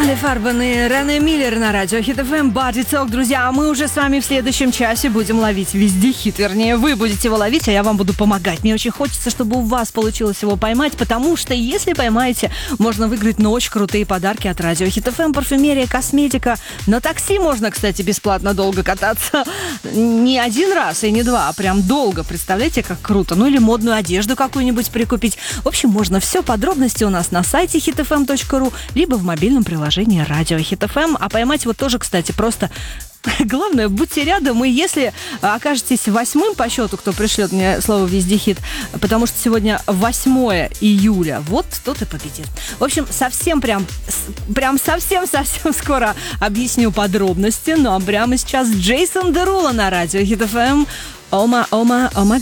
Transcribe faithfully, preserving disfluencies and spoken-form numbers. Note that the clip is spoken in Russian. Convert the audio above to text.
Али Фарбан и Рене Миллер на радио Хит эф эм, Body Talk. Друзья, а мы уже с вами в следующем часе будем ловить везде хит. Вернее, вы будете его ловить, а я вам буду помогать. Мне очень хочется, чтобы у вас получилось его поймать, потому что если поймаете, можно выиграть на очень крутые подарки от радио Хит эф эм, парфюмерия, косметика. На такси можно, кстати, бесплатно долго кататься. Не один раз и не два, а прям долго. Представляете, как круто. Ну или модную одежду какую-нибудь прикупить. В общем, можно все. Подробности у нас на сайте хит эф эм точка ру, либо в мобильном приложении приложение радио Хит эф эм. А поймать вот тоже, кстати, просто... Главное, будьте рядом, и если окажетесь восьмым по счету, кто пришлет мне слово «Везде хит», потому что сегодня восьмое июля, вот тот и победит. В общем, совсем прям, прям совсем-совсем скоро объясню подробности, но прямо сейчас Джейсон Деруло на радио Хит эф эм. Ома, ома, ома.